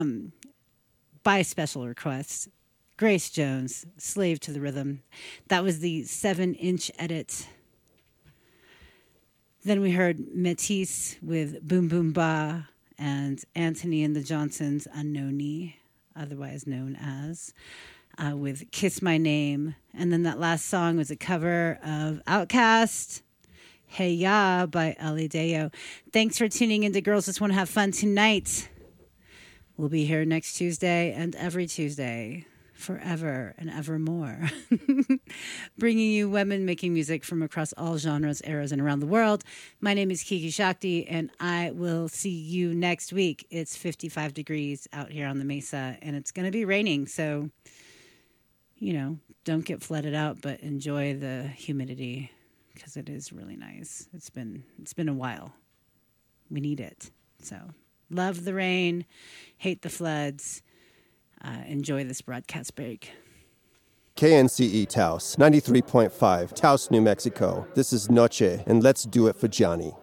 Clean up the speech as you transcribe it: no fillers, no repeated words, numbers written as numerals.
By special request, Grace Jones, Slave to the Rhythm. That was the 7-inch edit. Then we heard Métis with Boom Boom Ba and Anthony and the Johnsons, Unknowny, otherwise known as, with Kiss My Name. And then that last song was a cover of Outkast, Hey Ya by Ellie Deo. Thanks for tuning in to Girls Just Want to Have Fun tonight. We'll be here next Tuesday and every Tuesday, forever and evermore, bringing you women making music from across all genres, eras, and around the world. My name is Kiki Shakti, and I will see you next week. It's 55 degrees out here on the Mesa, and it's going to be raining, so, don't get flooded out, but enjoy the humidity, because it is really nice. It's been a while. We need it, so... Love the rain, hate the floods. Enjoy this broadcast break. KNCE Taos, 93.5, Taos, New Mexico. This is Noche, and let's do it for Johnny.